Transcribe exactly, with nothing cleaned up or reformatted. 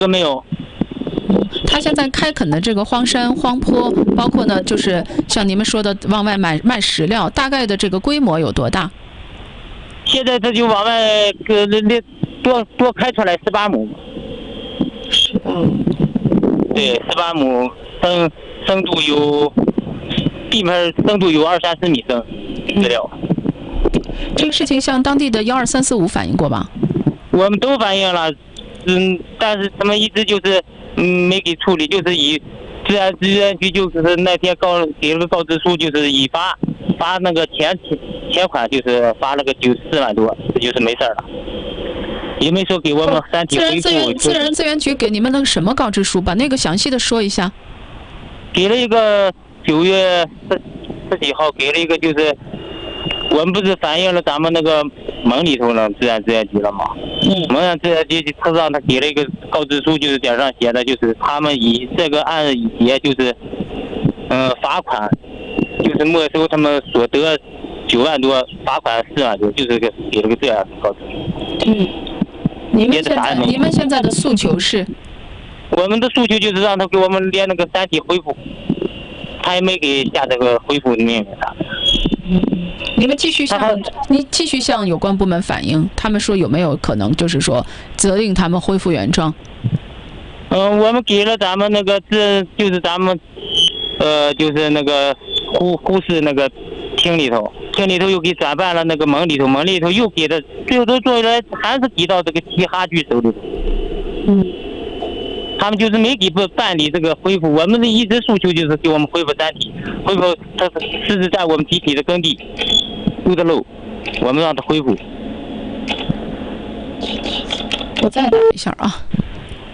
都没有。 他现在开垦的这个荒山荒坡，包括呢，就是像你们说的往外买卖食料，大概的这个规模有多大？ 现在这就往外个那那多多开出来十八亩。 十八亩。 对，十八亩，深深度有地面深度有二三十米深，资料。 这个事情向当地的幺二三四五反映过吧？ 我们都反映了，嗯，但是他们一直就是嗯没给处理，就是以自然资源局就是那天告给了个告知书，就是以发发那个钱钱款，就是发了个九四万多，这就是没事了。也没说给我们山体恢复。 自然资源自然资源局给你们那个什么告知书？把那个详细的说一下。 给了一个九月十十几号，给了一个就是我们不是反映了咱们那个盟里头呢自然资源局了吗？嗯。盟自然资源局车上他给了一个告知书，就是顶上写的，就是他们以这个案也就是嗯、呃、罚款，就是没收他们所得九万多，罚款四万多，就是个给了个这样的告知书。 嗯。你们现在你们现在的诉求是？ 我们的诉求就是让他给我们连那个山体恢复，他也没给下这个恢复命令啥的。 嗯，你们继续向你继续向有关部门反映，他们说有没有可能就是说责令他们恢复原状？ 嗯，我们给了咱们那个这就是咱们呃就是那个呼呼市那个厅里头，厅里头又给转办了那个盟里头，盟里头又给的，最后都做下来还是给到这个齐哈局手里头。 嗯。 他们就是没给不办理这个恢复，我们的一直诉求就是给我们恢复山体，恢复它是是在我们集体的耕地沟的路，我们让它恢复。 我再打一下啊。